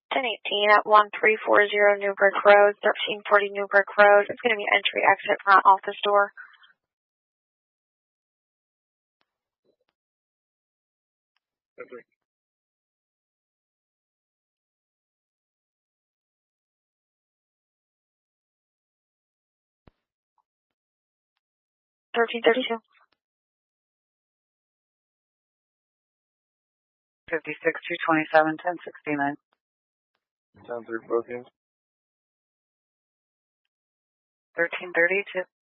1018 at 1340 Newburgh Road, 1340 Newburgh Road. It's going to be entry exit front office door. Okay. 1332. 56-227, 1069. 10-3 bookings. 1332.